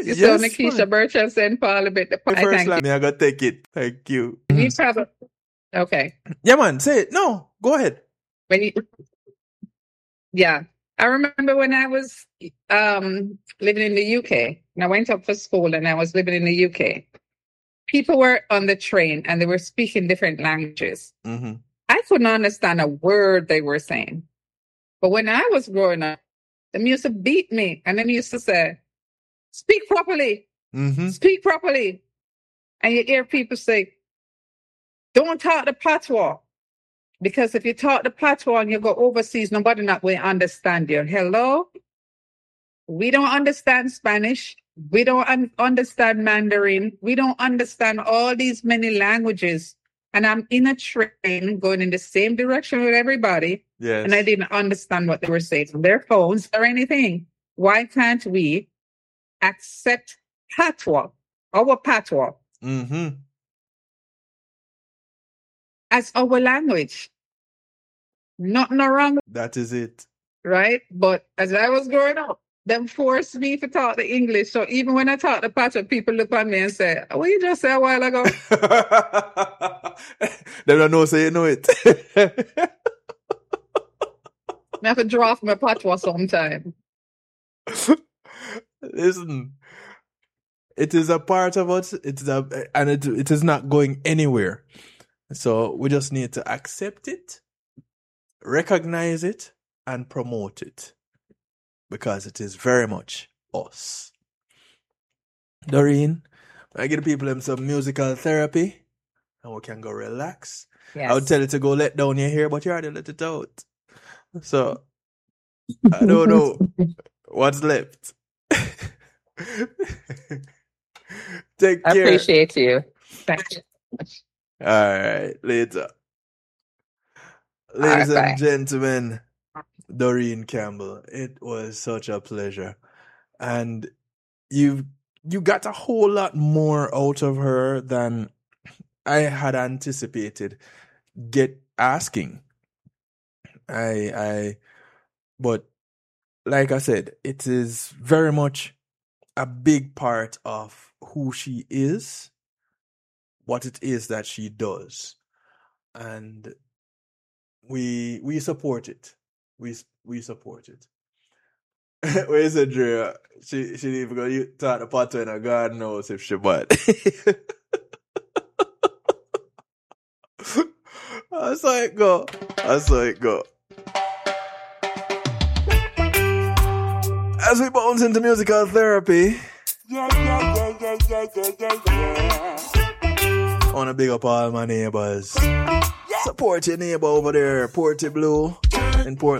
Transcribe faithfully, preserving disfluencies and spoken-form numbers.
You Yes, saw Nikisha man. Burchell saying Parliament. The My pie, first thank line, you. me, I gotta take it. Thank you. You have okay. Yeah, man, say it. No, go ahead. When you, yeah, I remember when I was um living in the U K, and I went up for school, and I was living in the U K. People were on the train, and they were speaking different languages. Mm-hmm. I couldn't understand a word they were saying. But when I was growing up, them used to beat me, and then used to say, "Speak properly, Mm-hmm. speak properly," and you hear people say, "Don't talk the patois." Because if you talk the patois and you go overseas, nobody not will understand you. Hello? We don't understand Spanish. We don't un- understand Mandarin. We don't understand all these many languages. And I'm in a train going in the same direction with everybody. Yes. And I didn't understand what they were saying on their phones or anything. Why can't we accept patois, our patois, Mm-hmm. as our language? Nothing wrong, That is it. right? But as I was growing up, them forced me to talk the English. So even when I talk the patois, people look at me and say, "What you just said a while ago?" They don't know, say you know it. I have to draw off my patois sometime. Listen, it is a part of us. It's a, and it, it is not going anywhere. So we just need to accept it, recognize it, and promote it, because it is very much us. Doreen, I give the people them some musical therapy, and we can go relax. Yes. I would tell you to go let down your hair, but you already let it out. So I don't know what's left. Take I care. appreciate you. Thank you. All right, later. Ladies All right, and bye. gentlemen, Doreen Campbell, it was such a pleasure. And you you got a whole lot more out of her than I had anticipated get asking. I I but like I said, it is very much a big part of who she is, what it is that she does. And we we support it. We we support it. Where is it, Drea? She she didn't even go you talk the pot in her, God knows if she bad. I saw it go. I saw it go. As we bounce into musical therapy, Yeah, yeah, yeah, yeah, yeah, yeah, yeah, yeah. I want to big up all my neighbors. Support your neighbor over there, Porty Blue in Portland.